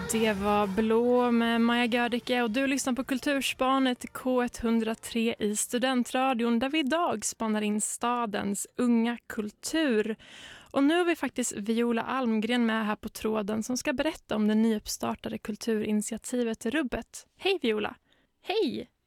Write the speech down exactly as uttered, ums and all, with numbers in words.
Det var Blå med Maja Gördicke och du lyssnar på Kulturspanet K ett noll tre i Studentradion där vi idag spanar in stadens unga kultur. Och nu har vi faktiskt Viola Almgren med här på tråden som ska berätta om det nyuppstartade kulturinitiativet Rubbet. Hej Viola! Hej!